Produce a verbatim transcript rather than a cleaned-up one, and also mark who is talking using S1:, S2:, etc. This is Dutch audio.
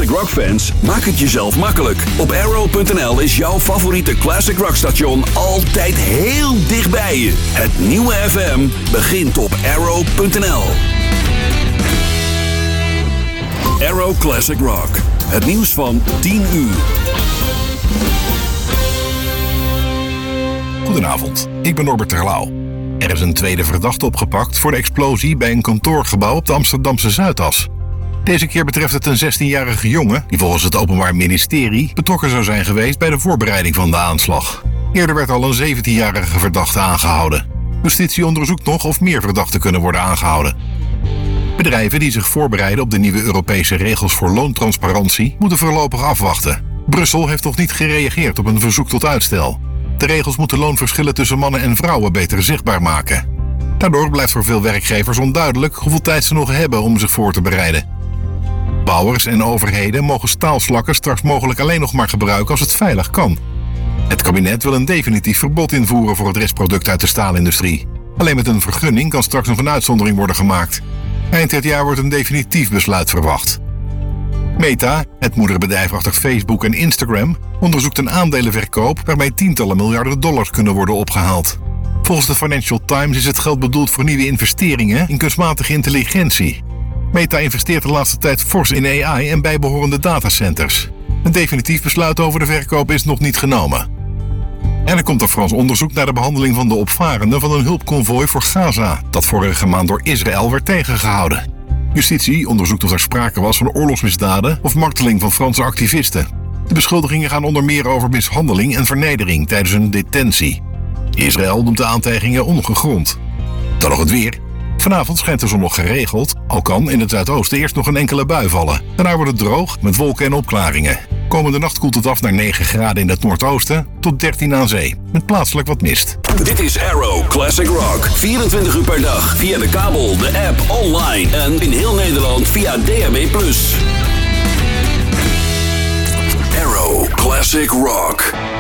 S1: classic rock fans, maak het jezelf makkelijk. Op arrow punt n l is jouw favoriete classic rock station altijd heel dichtbij je. Het nieuwe F M begint op arrow punt n l. Arrow Classic Rock. Het nieuws van tien uur.
S2: Goedenavond, ik ben Norbert Terlouw. Er is een tweede verdachte opgepakt voor de explosie bij een kantoorgebouw op de Amsterdamse Zuidas. Deze keer betreft het een zestienjarige jongen die volgens het Openbaar Ministerie betrokken zou zijn geweest bij de voorbereiding van de aanslag. Eerder werd al een zeventienjarige verdachte aangehouden. Justitie onderzoekt nog of meer verdachten kunnen worden aangehouden. Bedrijven die zich voorbereiden op de nieuwe Europese regels voor loontransparantie moeten voorlopig afwachten. Brussel heeft nog niet gereageerd op een verzoek tot uitstel. De regels moeten loonverschillen tussen mannen en vrouwen beter zichtbaar maken. Daardoor blijft voor veel werkgevers onduidelijk hoeveel tijd ze nog hebben om zich voor te bereiden. Bouwers en overheden mogen staalslakken straks mogelijk alleen nog maar gebruiken als het veilig kan. Het kabinet wil een definitief verbod invoeren voor het restproduct uit de staalindustrie. Alleen met een vergunning kan straks nog een uitzondering worden gemaakt. Eind dit jaar wordt een definitief besluit verwacht. Meta, het moederbedrijf achter Facebook en Instagram, onderzoekt een aandelenverkoop waarmee tientallen miljarden dollars kunnen worden opgehaald. Volgens de Financial Times is het geld bedoeld voor nieuwe investeringen in kunstmatige intelligentie. Meta investeert de laatste tijd fors in A I en bijbehorende datacenters. Een definitief besluit over de verkoop is nog niet genomen. En er komt een Frans onderzoek naar de behandeling van de opvarenden van een hulpconvooi voor Gaza, dat vorige maand door Israël werd tegengehouden. Justitie onderzoekt of er sprake was van oorlogsmisdaden of marteling van Franse activisten. De beschuldigingen gaan onder meer over mishandeling en vernedering tijdens hun detentie. Israël noemt de aantijgingen ongegrond. Dan nog het weer. Vanavond schijnt de zon nog geregeld, al kan in het zuidoosten eerst nog een enkele bui vallen. Daarna wordt het droog met wolken en opklaringen. Komende nacht koelt het af naar negen graden in het noordoosten tot dertien aan zee, met plaatselijk wat mist.
S1: Dit is Arrow Classic Rock. vierentwintig uur per dag via de kabel, de app, online en in heel Nederland via D A B plus. Arrow Classic Rock.